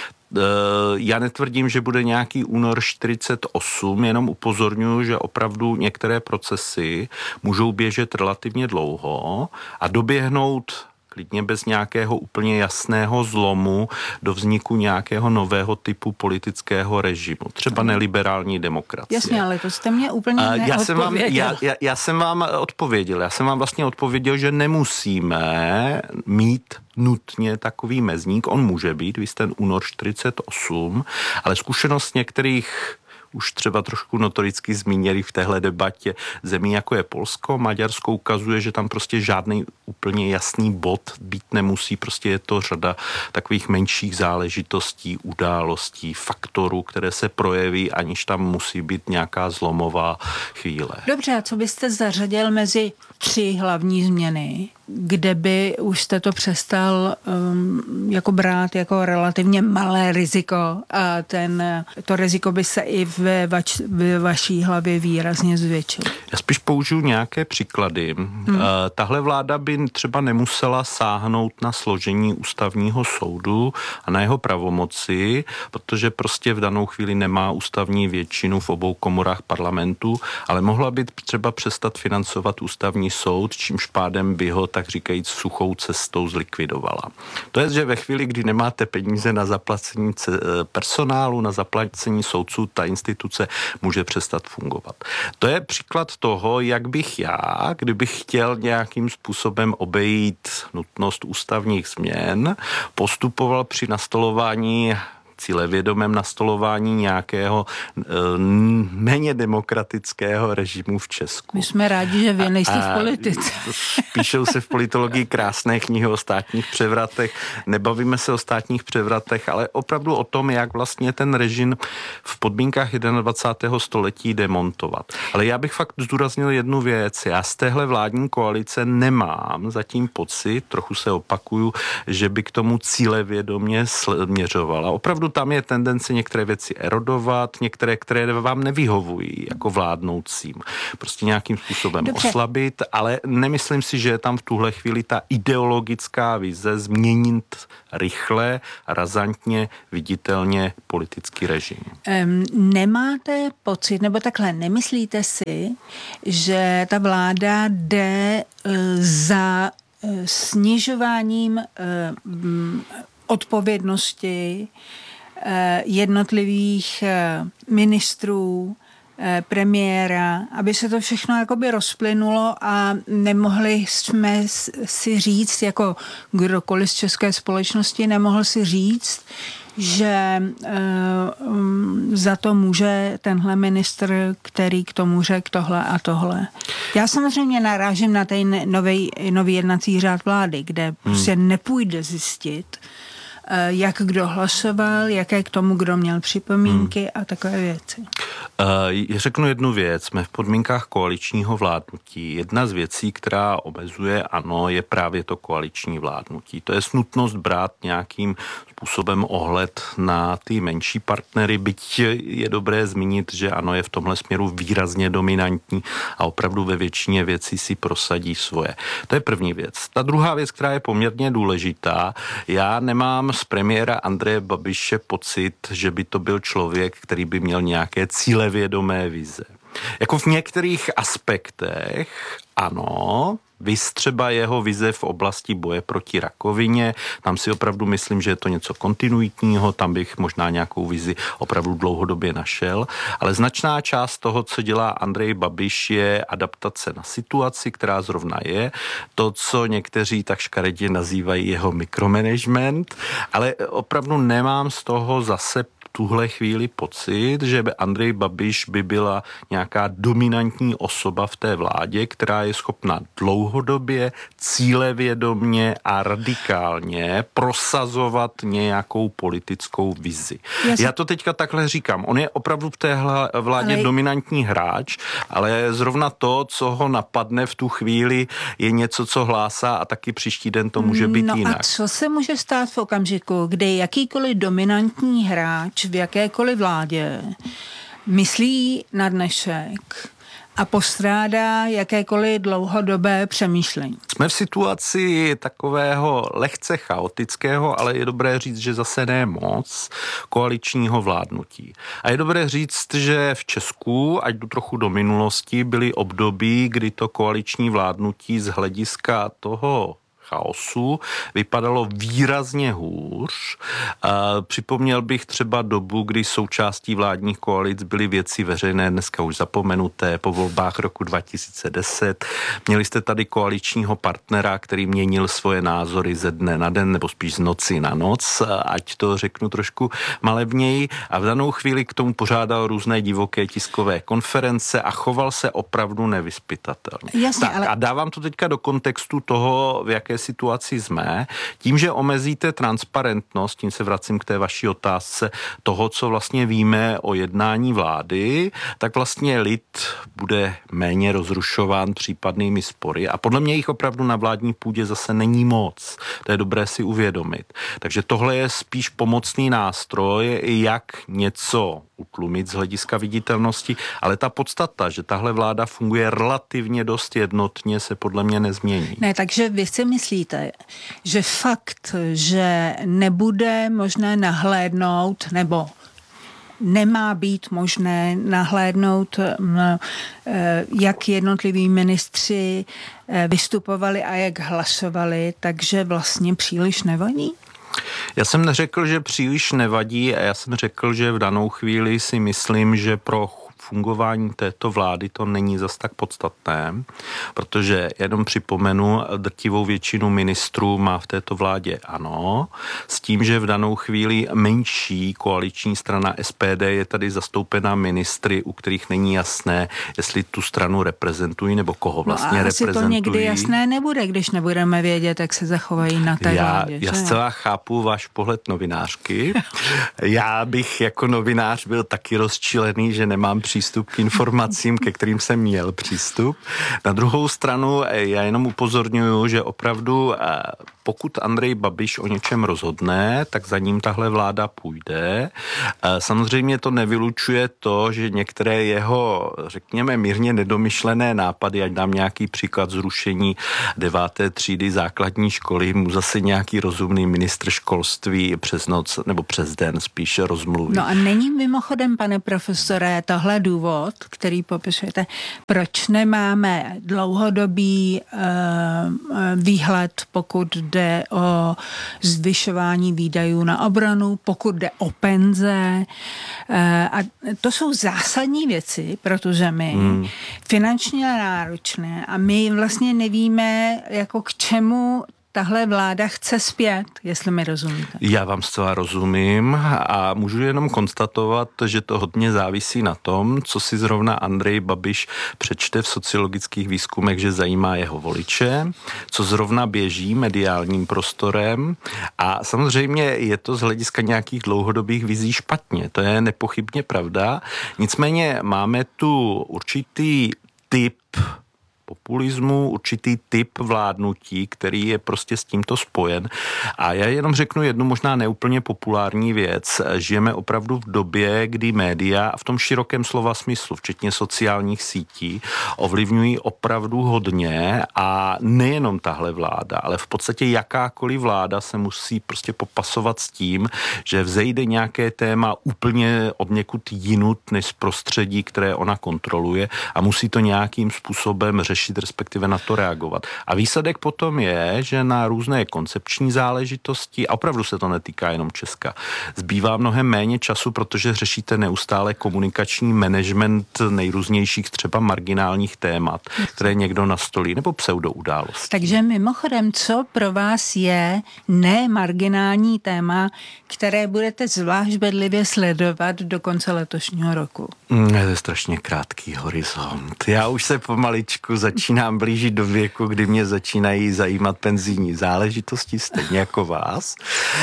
Já netvrdím, že bude nějaký únor 48, jenom upozorňuji, že opravdu některé procesy můžou běžet relativně dlouho a doběhnout klidně bez nějakého úplně jasného zlomu do vzniku nějakého nového typu politického režimu. Třeba neliberální demokracie. Jasně, ale to jste mě úplně neodpověděl. Já jsem vám odpověděl. Já jsem vám vlastně odpověděl, že nemusíme mít nutně takový mezník. On může být, vy jste ten únor 48, ale zkušenost některých už třeba trošku notoricky zmínili v téhle debatě zemí, jako je Polsko, Maďarsko, ukazuje, že tam prostě žádný úplně jasný bod být nemusí, prostě je to řada takových menších záležitostí, událostí, faktorů, které se projeví, aniž tam musí být nějaká zlomová chvíle. Dobře, a co byste zařadil mezi 3 hlavní změny? kde by už jste to přestal jako brát jako relativně malé riziko a to riziko by se i ve vaší hlavě výrazně zvětšilo? Já spíš použiju nějaké příklady. Tahle vláda by třeba nemusela sáhnout na složení ústavního soudu a na jeho pravomoci, protože prostě v danou chvíli nemá ústavní většinu v obou komorách parlamentu, ale mohla by třeba přestat financovat ústavní soud, čímž pádem by ho, tak říkajíc, suchou cestou zlikvidovala. To je, že ve chvíli, kdy nemáte peníze na zaplacení personálu, na zaplacení soudců, ta instituce může přestat fungovat. To je příklad toho, jak bych já, kdybych chtěl nějakým způsobem obejít nutnost ústavních změn, postupoval při nastolování cílevědomém nastolování nějakého méně demokratického režimu v Česku. My jsme rádi, že vy nejste v politice. Píšou se v politologii krásné knihy o státních převratech. Nebavíme se o státních převratech, ale opravdu o tom, jak vlastně ten režim v podmínkách 21. století demontovat. Ale já bych fakt zdůraznil jednu věc. Já z téhle vládní koalice nemám zatím pocit, trochu se opakuju, že by k tomu cílevědomě směřovala. Opravdu tam je tendence některé věci erodovat, některé, které vám nevyhovují jako vládnoucím. Prostě nějakým způsobem oslabit, ale nemyslím si, že je tam v tuhle chvíli ta ideologická vize změnit rychle, razantně, viditelně politický režim. Nemáte pocit, nebo takhle, nemyslíte si, že ta vláda jde za snižováním odpovědnosti jednotlivých ministrů, premiéra, aby se to všechno jakoby rozplynulo a nemohli jsme si říct, jako kdokoliv z české společnosti nemohl si říct, že za to může tenhle ministr, který k tomu řekl tohle a tohle. Já samozřejmě narážím na ten nový jednací řád vlády, kde prostě nepůjde zjistit, jak kdo hlasoval, jaké k tomu kdo měl připomínky a takové věci. Řeknu jednu věc. Jsme v podmínkách koaličního vládnutí. Jedna z věcí, která omezuje ANO, je právě to koaliční vládnutí. To je nutnost brát nějakým způsobem ohled na ty menší partnery, byť je dobré zmínit, že ANO je v tomhle směru výrazně dominantní a opravdu ve většině věcí si prosadí svoje. To je první věc. Ta druhá věc, která je poměrně důležitá, já nemám z premiéra Andreje Babiše pocit, že by to byl člověk, který by měl nějaké cílevědomé vize. Jako v některých aspektech ano, viz třeba jeho vize v oblasti boje proti rakovině, tam si opravdu myslím, že je to něco kontinuitního, tam bych možná nějakou vizi opravdu dlouhodobě našel, ale značná část toho, co dělá Andrej Babiš, je adaptace na situaci, která zrovna je, to, co někteří tak škaredě nazývají jeho mikromanagement, ale opravdu nemám z toho zase tuhle chvíli pocit, že by Andrej Babiš by byla nějaká dominantní osoba v té vládě, která je schopna dlouhodobě, cílevědomně a radikálně prosazovat nějakou politickou vizi. Já to teďka takhle říkám. On je opravdu v téhle vládě dominantní hráč, ale zrovna to, co ho napadne v tu chvíli, je něco, co hlásá a taky příští den to může být jinak. A co se může stát v okamžiku, kdy jakýkoliv dominantní hráč v jakékoliv vládě myslí na dnešek a postrádá jakékoliv dlouhodobé přemýšlení? Jsme v situaci takového lehce chaotického, ale je dobré říct, že zase ne moc, koaličního vládnutí. A je dobré říct, že v Česku, ať jdu trochu do minulosti, byly období, kdy to koaliční vládnutí z hlediska toho chaosu vypadalo výrazně hůř. Připomněl bych třeba dobu, kdy součástí vládních koalic byly Věci veřejné, dneska už zapomenuté, po volbách roku 2010. Měli jste tady koaličního partnera, který měnil svoje názory ze dne na den, nebo spíš z noci na noc, ať to řeknu trošku malebněji. A v danou chvíli k tomu pořádal různé divoké tiskové konference a choval se opravdu nevyzpytatelně. Jasně, tak, ale... A dávám to teďka do kontextu toho, v jaké situaci jsme. Tím, že omezíte transparentnost, tím se vracím k té vaší otázce, toho, co vlastně víme o jednání vlády, tak vlastně lid bude méně rozrušován případnými spory a podle mě jich opravdu na vládní půdě zase není moc. To je dobré si uvědomit. Takže tohle je spíš pomocný nástroj, jak něco utlumit z hlediska viditelnosti, ale ta podstata, že tahle vláda funguje relativně dost jednotně, se podle mě nezmění. Ne, takže vy si myslíte, že fakt, že nebude možné nahlédnout, nebo nemá být možné nahlédnout, jak jednotliví ministři vystupovali a jak hlasovali, takže vlastně příliš nevadí? Já jsem neřekl, že příliš nevadí a já jsem řekl, že v danou chvíli si myslím, že pro fungování této vlády to není zas tak podstatné, protože jenom připomenu, drtivou většinu ministrů má v této vládě ANO, s tím, že v danou chvíli menší koaliční strana SPD je tady zastoupena ministry, u kterých není jasné, jestli tu stranu reprezentují nebo koho vlastně reprezentují. Asi to někdy jasné nebude, když nebudeme vědět, jak se zachovají na té vládě. Já zcela chápu váš pohled novinářky. Já bych jako novinář byl taky rozčilený, že nemám přístup k informacím, ke kterým jsem měl přístup. Na druhou stranu já jenom upozorňuji, že opravdu pokud Andrej Babiš o něčem rozhodne, tak za ním tahle vláda půjde. Samozřejmě to nevylučuje to, že některé jeho, řekněme, mírně nedomyšlené nápady, ať dám nějaký příklad zrušení 9. třídy základní školy, mu zase nějaký rozumný ministr školství přes noc nebo přes den spíš rozmluví. No a není mimochodem, pane profesore, tohle důvod, který popisujete, proč nemáme dlouhodobý výhled, pokud jde o zvyšování výdajů na obranu, pokud jde o penze. A to jsou zásadní věci pro tu zemi, finančně náročné a my vlastně nevíme, jako k čemu tahle vláda chce zpět, jestli mi rozumíte. Já vám zcela rozumím a můžu jenom konstatovat, že to hodně závisí na tom, co si zrovna Andrej Babiš přečte v sociologických výzkumech, že zajímá jeho voliče, co zrovna běží mediálním prostorem a samozřejmě je to z hlediska nějakých dlouhodobých vizí špatně. To je nepochybně pravda. Nicméně máme tu určitý typ populismu, určitý typ vládnutí, který je prostě s tímto spojen. A já jenom řeknu jednu možná neúplně populární věc. Žijeme opravdu v době, kdy média v tom širokém slova smyslu, včetně sociálních sítí, ovlivňují opravdu hodně a nejenom tahle vláda, ale v podstatě jakákoliv vláda se musí prostě popasovat s tím, že vzejde nějaké téma úplně odněkud jinut než z prostředí, které ona kontroluje a musí to nějakým způsobem řešit, respektive na to reagovat. A výsledek potom je, že na různé koncepční záležitosti, a opravdu se to netýká jenom Česka, zbývá mnohem méně času, protože řešíte neustále komunikační management nejrůznějších třeba marginálních témat, které někdo nastolí, nebo pseudoudálosti. Takže mimochodem, co pro vás je nemarginální téma, které budete zvlášť bedlivě sledovat do konce letošního roku? To je strašně krátký horizont. Já už se pomaličku začínám blížit do věku, kdy mě začínají zajímat penzijní záležitosti, stejně jako vás.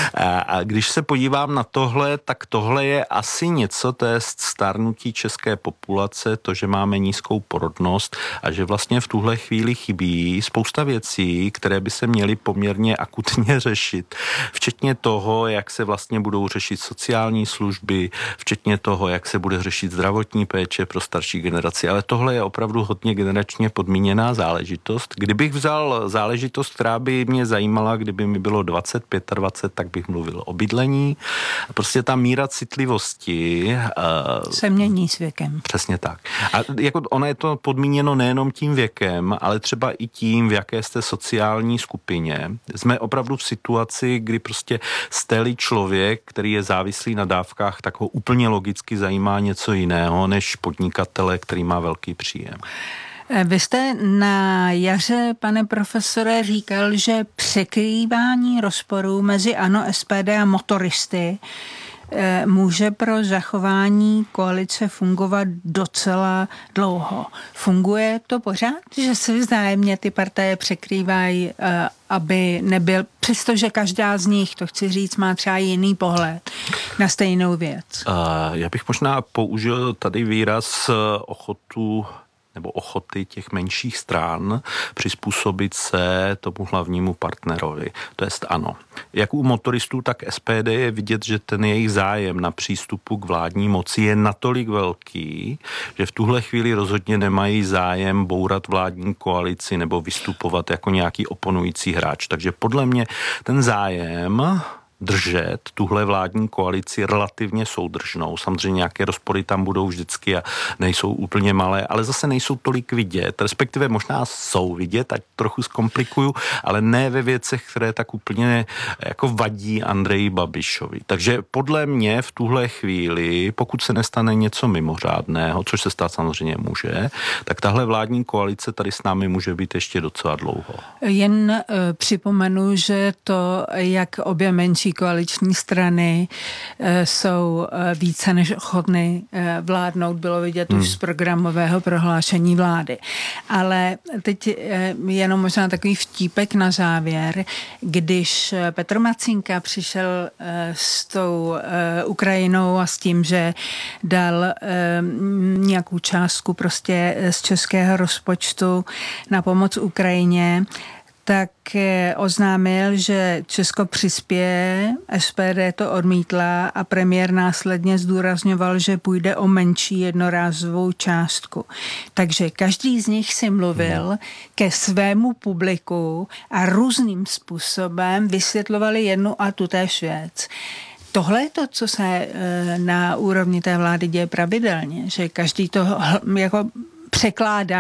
A když se podívám na tohle, tak tohle je asi něco, to je stárnutí české populace, to, že máme nízkou porodnost a že vlastně v tuhle chvíli chybí spousta věcí, které by se měly poměrně akutně řešit. Včetně toho, jak se vlastně budou řešit sociální služby, včetně toho, jak se bude řešit zdravotní péče pro starší generaci. Ale tohle je opravdu hodně generačně podmíněná záležitost. Kdybych vzal záležitost, která by mě zajímala, kdyby mi bylo 25, tak bych mluvil o bydlení. Prostě ta míra citlivosti se mění s věkem. Přesně tak. A jako ono je to podmíněno nejenom tím věkem, ale třeba i tím, v jaké jste sociální skupině. Jsme opravdu v situaci, kdy prostě jste-li člověk, který je závislý na dávkách, tak ho úplně logicky zajímá něco jiného, než podnikatele, který má velký příjem. Vy jste na jaře, pane profesore, říkal, že překrývání rozporů mezi ANO, SPD a motoristy může pro zachování koalice fungovat docela dlouho. Funguje to pořád, že se vzájemně ty partaje překrývají, aby nebyl, přestože každá z nich, to chci říct, má třeba jiný pohled na stejnou věc? Já bych možná použil tady výraz ochoty těch menších stran přizpůsobit se tomu hlavnímu partnerovi. To jest ano. Jak u motoristů, tak SPD je vidět, že ten jejich zájem na přístupu k vládní moci je natolik velký, že v tuhle chvíli rozhodně nemají zájem bourat vládní koalici nebo vystupovat jako nějaký oponující hráč. Takže podle mě ten zájem držet tuhle vládní koalici relativně soudržnou. Samozřejmě nějaké rozpory tam budou vždycky a nejsou úplně malé, ale zase nejsou tolik vidět, respektive možná jsou vidět, ať trochu zkomplikuju, ale ne ve věcech, které tak úplně jako vadí Andreji Babišovi. Takže podle mě v tuhle chvíli, pokud se nestane něco mimořádného, což se stát samozřejmě může, tak tahle vládní koalice tady s námi může být ještě docela dlouho. Jen připomenu, že to, jak obě menší koaliční strany jsou více než ochotny vládnout, bylo vidět už z programového prohlášení vlády. Ale teď jenom možná takový vtípek na závěr, když Petr Macínka přišel s tou Ukrajinou a s tím, že dal nějakou částku prostě z českého rozpočtu na pomoc Ukrajině, tak oznámil, že Česko přispěje, SPD to odmítla a premiér následně zdůrazňoval, že půjde o menší jednorázovou částku. Takže každý z nich si mluvil ke svému publiku a různým způsobem vysvětlovali jednu a tutéž věc. Tohle je to, co se na úrovni té vlády děje pravidelně, že každý to jako překládá